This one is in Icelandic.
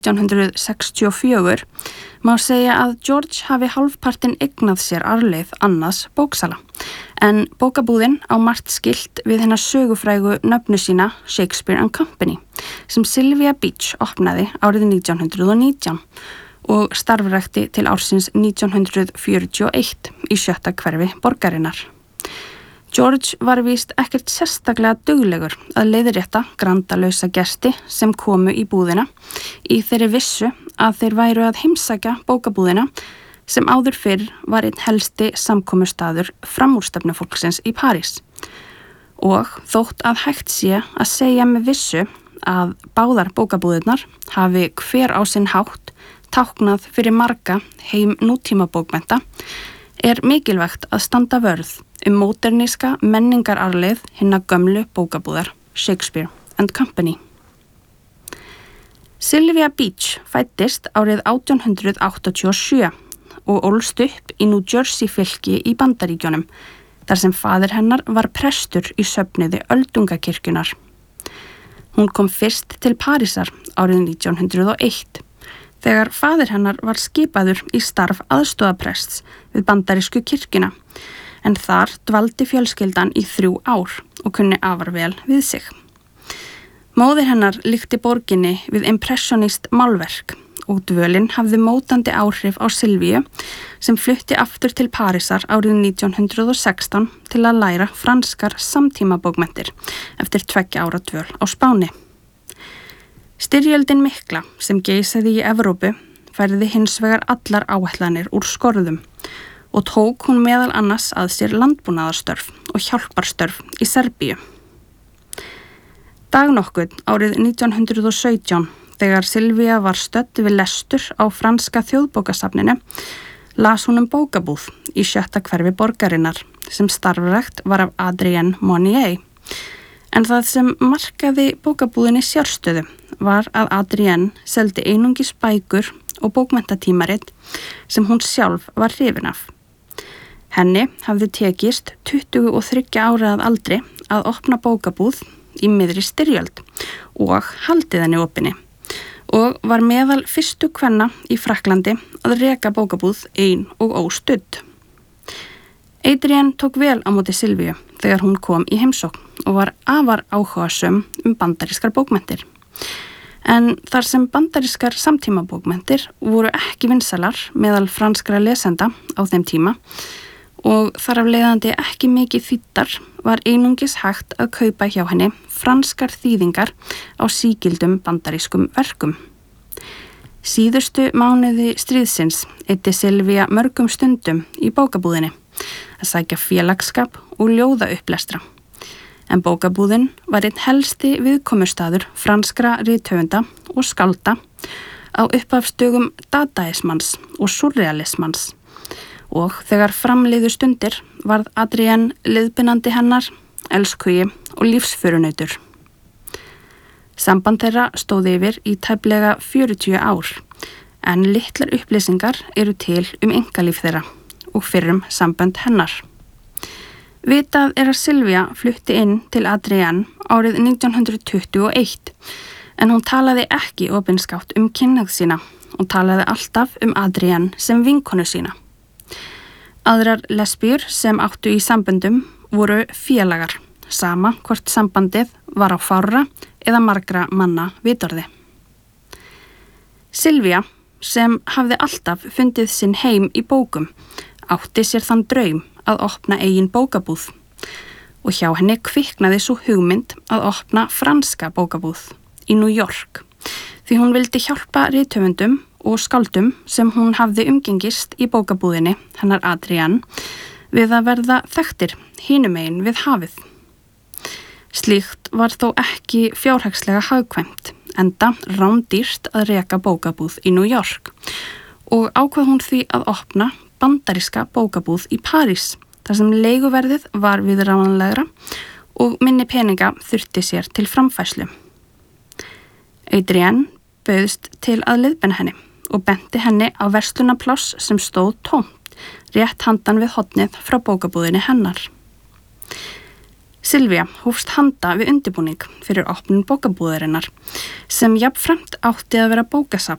1964 má segja að George hafi hálfpartinn eignað sér arfleið annars bóksala, en bókabúðin á margt skylt við hennar sögufrægu nöfnu sína Shakespeare and Company sem Sylvia Beach opnaði árið 1919 og starfrækti til ársins 1941 í 7. hverfi borgarinnar. George var víst ekkert sérstaklega duglegur að leiðrétta grandalausa gesti sem komu í búðina í þeirri vissu að þeir væru að heimsækja bókabúðina sem áður fyrr var einn helsti samkomustaður framúrstefnufólksins í París. Og þótt að hægt sé að segja með vissu að báðar bókabúðirnar hafi hver á sinn hátt táknað fyrir marga heim nútíma bókmennta, er mikilvægt að standa vörð móderníska menningararleið hinna gömlu bókabúðar Shakespeare and Company. Sylvia Beach fæddist árið 1887 og ólst upp í New Jersey fylki í Bandaríkjunum, þar sem faðir hennar var prestur í söfnuði öldungakirkjunar. Hún kom fyrst til Parísar árið 1901, þegar faðir hennar var skipaður í starf aðstoðarprests við bandarísku kirkjuna, en þar dvaldi fjölskyldan í 3 ár og kunni afar vel við sig. Móðir hennar líkti borginni við impressionist málverk og dvölin hafði mótandi áhrif á Sylvíu sem flutti aftur til Parísar árið 1916 til að læra franskar samtímabókmenntir eftir 2 ára dvöl á Spáni. Styrjöldin mikla sem geisaði í Evrópu færði hins vegar allar áætlanir úr skorðum og tók hún meðal annars að sér landbúnaðarstörf og hjálparstörf í Serbíu. Dag nokkurn árið 1917, þegar Sylvia var stödd við lestur á franska þjóðbókasafninu, las hún bókabúð í 7. hverfi borgarinnar sem starfrækt var af Adrienne Monnier. En það sem markaði bókabúðinni sérstöðu var að Adrienne seldi einungis bækur og bókmenntatímarit sem hún sjálf var hrifin af. Henni hafði tekist 23 ára að aldri að opna bókabúð í miðri styrjöld og haldið henni opinni og var meðal fyrstu kvenna í Frakklandi að reka bókabúð ein og óstudd. Adrienne tók vel á móti Sylvíu þegar hún kom í heimsókn og var afar áhugasöm bandarískar bókmenntir. En þar sem bandarískar samtímabókmenntir voru ekki vinsælar meðal franskra lesenda á þeim tíma og þar af leiðandi ekki mikið þýddar var einungis hægt að kaupa hjá henni franskar þýðingar á sígildum bandarískum verkum. Síðustu mánuði stríðsins eyddi Sylvia mörgum stundum í bókabúðinni að sækja félagsskap og ljóðaupplestra. En bókabúðin var einn helsti viðkomustaður franskra rithöfunda og skálda á upphafsdögum dadaismans og surrealismans og þegar framliðu stundir varð Adrienne liðbinandi hennar, elskugi og lífsförunautur. Samband þeirra stóð yfir í tæplega 40 ár, en litlar upplýsingar eru til einkalíf þeirra og fyrrum sambönd hennar. Vitað er að Sylvia flutti inn til Adrienne árið 1921, en hún talaði ekki opinskátt kynhneigð sína og talaði alltaf Adrienne sem vinkonu sína. Aðrar lesbíur sem áttu í samböndum voru félagar, sama hvort sambandið var á fárra eða margra manna vitorði. Sylvia, sem hafði alltaf fundið sinn heim í bókum, átti sér þann draum að opna eigin bókabúð og hjá henni kviknaði svo hugmynd að opna franska bókabúð í New York því hún vildi hjálpa rithöfundum og skáldum sem hún hafði umgengist í bókabúðinni hennar Adrienne við að verða þekktir hinumegin við hafið. Slíkt var þó ekki fjárhagslega hagkvæmt, enda rándýrt að reka bókabúð í New York og ákvað hún því að opna bandaríska bókabúð í París, þar sem leiguverðið var viðráðanlegra og minni peninga þurfti sér til framfærslu. Adrienne bauðst til að leiðbeina henni og benti henni á verslunarpláss sem stóð tómt, rétt handan við hornið frá bókabúðinni hennar. Sylvia hófst handa við undirbúning fyrir opnun bókabúðarinnar sem jafnframt átti að vera bókasafn